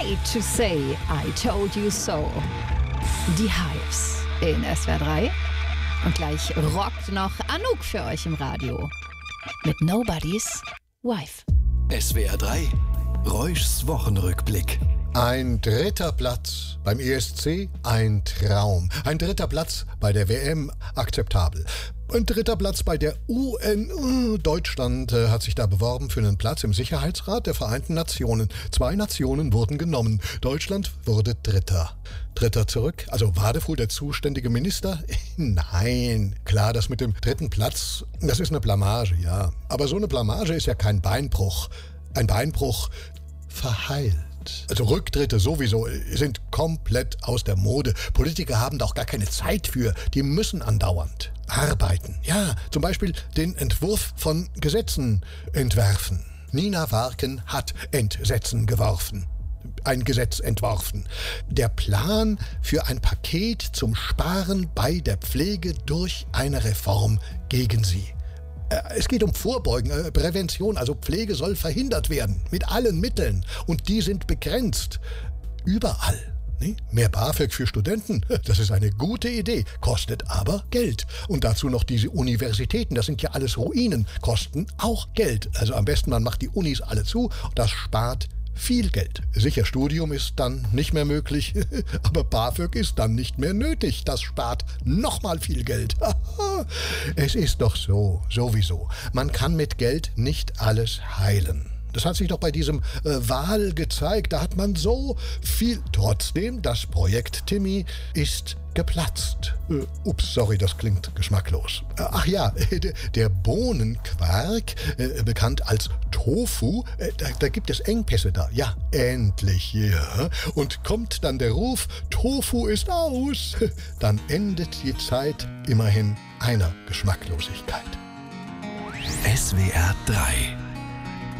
hate to say I told you so. Die Hives in SWR 3. Und gleich rockt noch Anouk für euch im Radio. Mit Nobody's Wife. SWR 3, Reuschs Wochenrückblick. Ein dritter Platz beim ESC, ein Traum. Ein dritter Platz bei der WM, akzeptabel. Ein dritter Platz bei der UN. Deutschland hat sich da beworben für einen Platz im Sicherheitsrat der Vereinten Nationen. 2 Nationen wurden genommen. Deutschland wurde Dritter. Dritter zurück? Also war der wohl der zuständige Minister? Nein. Klar, das mit dem dritten Platz, das ist eine Blamage, ja. Aber so eine Blamage ist ja kein Beinbruch. Ein Beinbruch verheilt. Also Rücktritte sowieso sind komplett aus der Mode. Politiker haben doch gar keine Zeit für. Die müssen andauernd arbeiten. Ja, zum Beispiel den Entwurf von Gesetzen entwerfen. Nina Warken hat Entsetzen geworfen. Ein Gesetz entworfen. Der Plan für ein Paket zum Sparen bei der Pflege durch eine Reform gegen sie. Es geht um Vorbeugen, Prävention, also Pflege soll verhindert werden, mit allen Mitteln. Und die sind begrenzt. Überall. Nee? Mehr BAföG für Studenten, das ist eine gute Idee, kostet aber Geld. Und dazu noch diese Universitäten, das sind ja alles Ruinen, kosten auch Geld. Also am besten, man macht die Unis alle zu, das spart viel Geld. Sicher, Studium ist dann nicht mehr möglich, aber BAföG ist dann nicht mehr nötig. Das spart nochmal viel Geld. Es ist doch so, sowieso. Man kann mit Geld nicht alles heilen. Das hat sich doch bei diesem Wahl gezeigt. Da hat man so viel. Trotzdem, das Projekt Timmy ist geplatzt. Ups, sorry, das klingt geschmacklos. Ach ja, der Bohnenquark, bekannt als Tofu, da gibt es Engpässe da. Ja, endlich, ja. Und kommt dann der Ruf, Tofu ist aus, dann endet die Zeit immerhin einer Geschmacklosigkeit. SWR 3